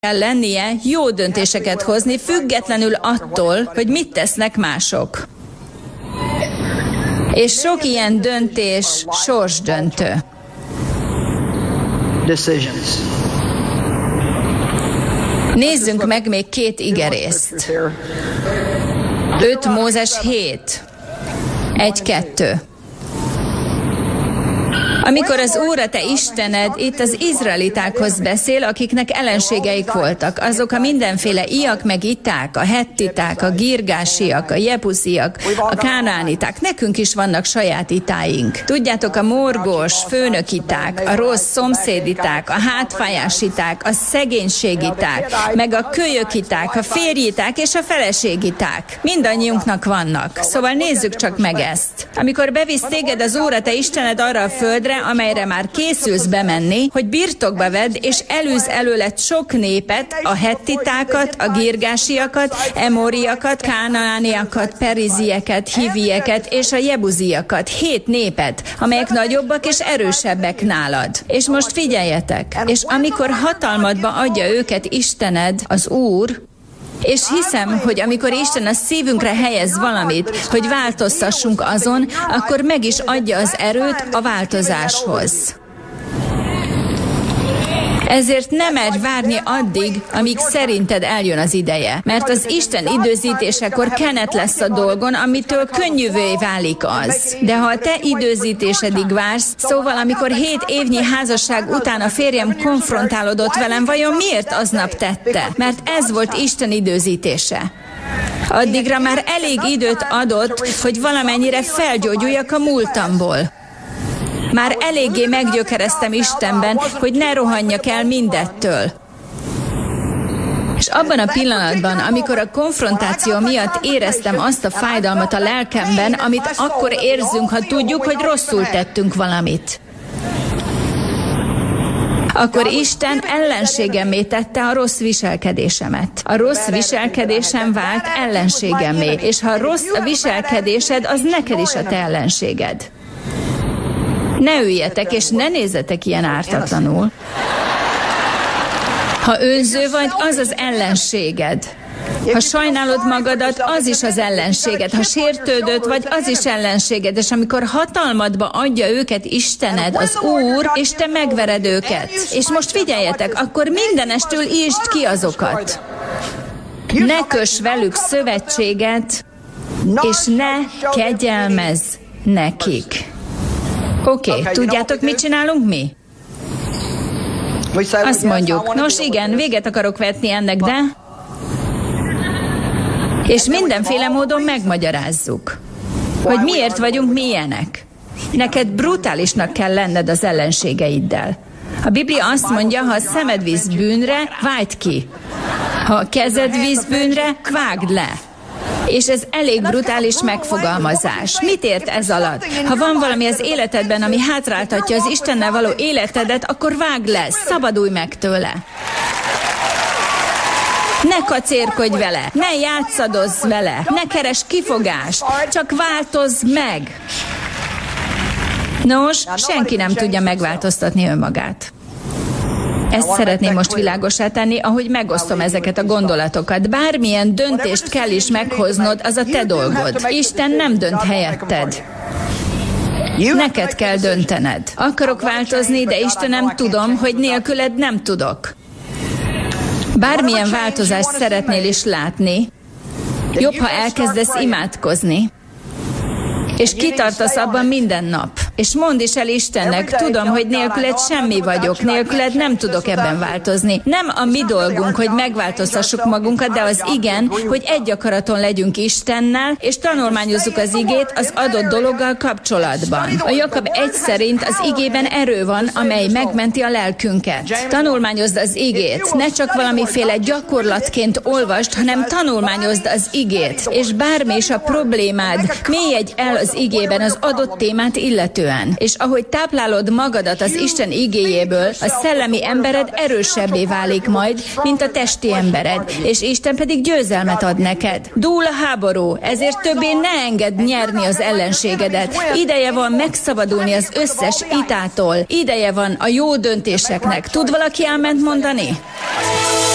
kell lennie jó döntéseket hozni, függetlenül attól, hogy mit tesznek mások. És sok ilyen döntés sorsdöntő. Decisions. Nézzünk meg még 2 igerészt. 5 Mózes 7. 1-2. Amikor az Úr, a te Istened itt az izraelitákhoz beszél, akiknek ellenségeik voltak, azok a mindenféle iak meg iták, a hettiták, a girgásiak, a jebusziak, a kánániták, nekünk is vannak saját itáink. Tudjátok, a morgós főnökiták, a rossz szomszéditák, a hátfájásiták, a szegénységiták, meg a kölyökiták, a férjiták és a feleségiták. Mindannyiunknak vannak. Szóval nézzük csak meg ezt. Amikor bevisz téged az Úr, a te Istened arra a földre, amelyre már készülsz bemenni, hogy birtokba vedd, és elűz előled sok népet, a hettitákat, a girgásiakat, emóriakat, kánaániakat, perizieket, hivieket és a jebuziakat, 7 népet, amelyek nagyobbak és erősebbek nálad. És most figyeljetek, és amikor hatalmadba adja őket Istened, az Úr, és hiszem, hogy amikor Isten a szívünkre helyez valamit, hogy változtassunk azon, akkor meg is adja az erőt a változáshoz. Ezért nem merj várni addig, amíg szerinted eljön az ideje. Mert az Isten időzítésekor kenet lesz a dolgon, amitől könnyűvé válik az. De ha a te időzítésedig vársz, szóval amikor 7 évnyi házasság után a férjem konfrontálódott velem, vajon miért aznap tette? Mert ez volt Isten időzítése. Addigra már elég időt adott, hogy valamennyire felgyógyuljak a múltamból. Már eléggé meggyökereztem Istenben, hogy ne rohanjak el mindettől. És abban a pillanatban, amikor a konfrontáció miatt éreztem azt a fájdalmat a lelkemben, amit akkor érzünk, ha tudjuk, hogy rosszul tettünk valamit, akkor Isten ellenségemmé tette a rossz viselkedésemet. A rossz viselkedésem vált ellenségemmé, és ha rossz a viselkedésed, az neked is a te ellenséged. Ne üljetek, és ne nézzetek ilyen ártatlanul. Ha önző vagy, az az ellenséged. Ha sajnálod magadat, az is az ellenséged. Ha sértődött vagy, az is ellenséged. És amikor hatalmadba adja őket Istened, az Úr, és te megvered őket. És most figyeljetek, akkor mindenestől írtsd ki azokat. Ne köss velük szövetséget, és ne kegyelmezz nekik. Oké, tudjátok, mit csinálunk mi? Azt mondjuk, nos igen, véget akarok vetni ennek, de... És mindenféle módon megmagyarázzuk, hogy miért vagyunk mi ilyenek. Neked brutálisnak kell lenned az ellenségeiddel. A Biblia azt mondja, ha a szemed visz bűnre, vágd ki. Ha a kezed visz bűnre, vágd le. És ez elég brutális megfogalmazás. Mit ért ez alatt? Ha van valami az életedben, ami hátráltatja az Istennel való életedet, akkor vágd le, szabadulj meg tőle. Ne kacérkodj vele, ne játszadozz vele, ne keresd kifogást, csak változz meg. Nos, senki nem tudja megváltoztatni önmagát. Ezt szeretném most világossá tenni, ahogy megosztom ezeket a gondolatokat. Bármilyen döntést kell is meghoznod, az a te dolgod. Isten nem dönt helyetted. Neked kell döntened. Akarok változni, de Istenem, tudom, hogy nélküled nem tudok. Bármilyen változást szeretnél is látni, jobb, ha elkezdesz imádkozni, és kitartasz abban minden nap. És mondd is el Istennek, tudom, hogy nélküled semmi vagyok, nélküled nem tudok ebben változni. Nem a mi dolgunk, hogy megváltoztassuk magunkat, de az igen, hogy egy akaraton legyünk Istennel, és tanulmányozzuk az igét az adott dologgal kapcsolatban. A Jakab 1 szerint az igében erő van, amely megmenti a lelkünket. Tanulmányozd az igét, ne csak valamiféle gyakorlatként olvasd, hanem tanulmányozd az igét, és bármi is a problémád, mélyedj el az igében az adott témát illetően. És ahogy táplálod magadat az Isten igéjéből, a szellemi embered erősebbé válik majd, mint a testi embered, és Isten pedig győzelmet ad neked. Dúl a háború, ezért többé ne engedd nyerni az ellenségedet. Ideje van megszabadulni az összes itától. Ideje van a jó döntéseknek. Tud valaki áment mondani?